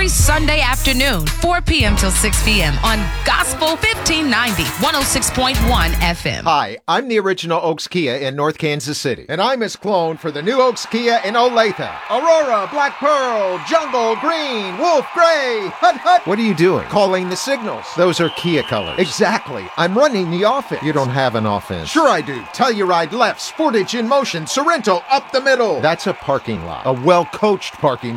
every Sunday afternoon, 4 p.m. till 6 p.m. on Gospel 1590, 106.1 FM. Hi, I'm the original Oaks Kia in North Kansas City. And I'm his clone for the new Oaks Kia in Olathe. Aurora, Black Pearl, Jungle, Green, Wolf, Gray, Hut Hut. What are you doing? Calling the signals. Those are Kia colors. Exactly. I'm running the offense. You don't have an offense. Sure I do. Telluride left, Sportage in motion, Sorrento up the middle. That's a parking lot. A well-coached parking